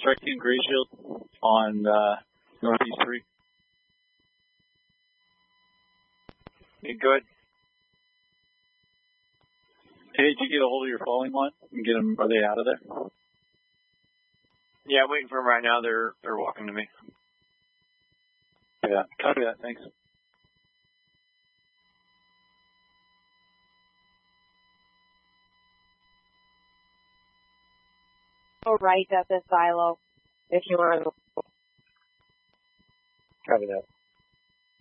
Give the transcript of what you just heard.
strike team Gray Shield on Northeast 3. Okay, good. Hey, did you get a hold of your falling line and get them? Are they out of there? Yeah, waiting for them right now. They're walking to me. Yeah, copy that. Thanks. Go right at the silo if you want to. Copy that.